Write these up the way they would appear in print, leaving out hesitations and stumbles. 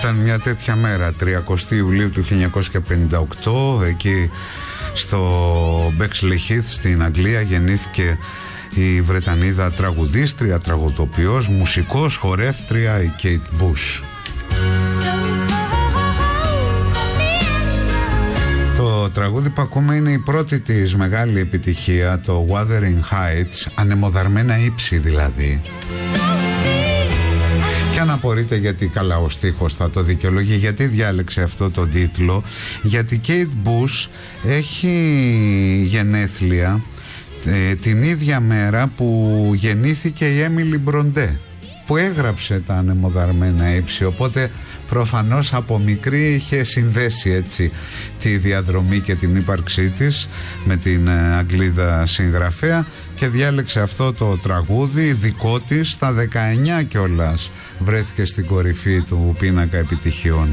Ήταν μια τέτοια μέρα, 30 Ιουλίου του 1958, εκεί στο Bexley Heath στην Αγγλία γεννήθηκε η Βρετανίδα τραγουδίστρια, τραγουδοποιός, μουσικός, χορεύτρια, η Kate Bush. Το τραγούδι που ακούμε είναι η πρώτη της μεγάλη επιτυχία, το Wuthering Heights, ανεμοδαρμένα ύψη δηλαδή. Και αν απορείτε γιατί, καλά ο στίχος θα το δικαιολογεί, γιατί διάλεξε αυτό το τίτλο, γιατί η Kate Bush έχει γενέθλια την ίδια μέρα που γεννήθηκε η Έμιλι Μπροντέ, που έγραψε τα ανεμοδαρμένα ύψη, οπότε προφανώς από μικρή είχε συνδέσει έτσι τη διαδρομή και την ύπαρξή της με την Αγγλίδα συγγραφέα και διάλεξε αυτό το τραγούδι δικό της. Στα 19 κιόλας βρέθηκε στην κορυφή του πίνακα επιτυχιών.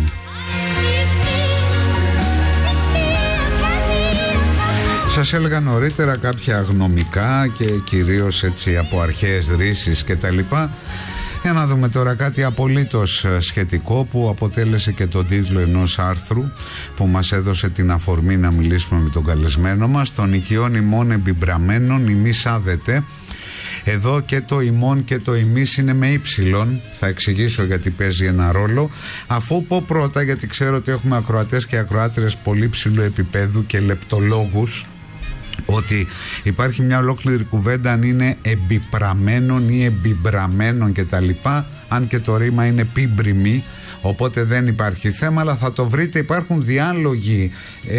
Σας έλεγα νωρίτερα κάποια γνωμικά και κυρίως έτσι από αρχαίες ρίσεις και τα λοιπά. Για να δούμε τώρα κάτι απολύτως σχετικό που αποτέλεσε και τον τίτλο ενός άρθρου που μας έδωσε την αφορμή να μιλήσουμε με τον καλεσμένο μας. Των οικειών ημών εμπιμπραμένων ημείς άδετε. Εδώ και το ημών και το ημείς είναι με ύψιλον. Θα εξηγήσω γιατί παίζει ένα ρόλο. Αφού πω πρώτα, γιατί ξέρω ότι έχουμε ακροατές και ακροάτριες πολύ ψηλού επίπεδου και λεπτολόγους, ότι υπάρχει μια ολόκληρη κουβέντα αν είναι εμπιπραμένων ή εμπιμπραμένων και τα λοιπά, αν και το ρήμα είναι πίμπριμη, οπότε δεν υπάρχει θέμα, αλλά θα το βρείτε, υπάρχουν διάλογοι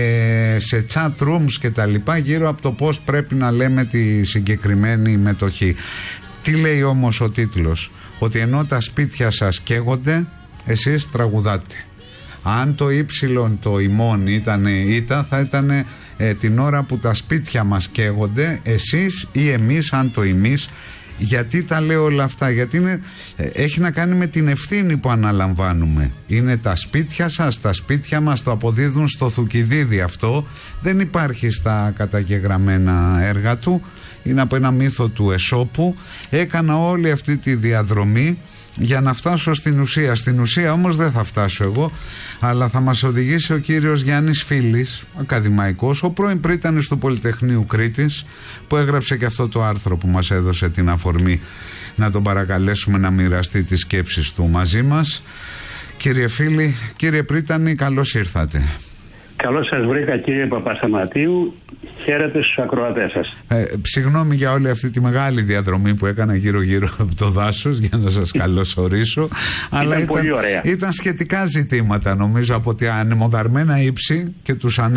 σε chat rooms και τα λοιπά γύρω από το πώς πρέπει να λέμε τη συγκεκριμένη μετοχή. Τι λέει όμως ο τίτλος? Ότι ενώ τα σπίτια σας καίγονται, εσείς τραγουδάτε. Αν το ύψιλον το ημών ήταν ήτα, θα ήταν την ώρα που τα σπίτια μας καίγονται, εσείς ή εμείς, αν το ημείς. Γιατί τα λέω όλα αυτά? Γιατί έχει να κάνει με την ευθύνη που αναλαμβάνουμε. Είναι τα σπίτια σας, τα σπίτια μας, το αποδίδουν στο Θουκυδίδη αυτό. Δεν υπάρχει στα καταγεγραμμένα έργα του. Είναι από ένα μύθο του Αισόπου. Έκανα όλη αυτή τη διαδρομή για να φτάσω στην ουσία. Στην ουσία όμως δεν θα φτάσω εγώ, αλλά θα μας οδηγήσει ο κύριος Γιάννης Φίλης, ακαδημαϊκός, ο πρώην πρίτανης του Πολυτεχνείου Κρήτης, που έγραψε και αυτό το άρθρο που μας έδωσε την αφορμή να τον παρακαλέσουμε να μοιραστεί τις σκέψεις του μαζί μας. Κύριε Φίλη, κύριε πρίτανη, καλώς ήρθατε. Καλώς σας βρήκα, κύριε Παπασταματίου. Χαίρετε στους ακροατές σας. Συγγνώμη για όλη αυτή τη μεγάλη διαδρομή που έκανα γύρω-γύρω από το δάσος για να σας καλωσορίσω. Αλλά πολύ ωραία. Ήταν σχετικά ζητήματα, νομίζω, από τη ανεμοδαρμένα ύψη και τους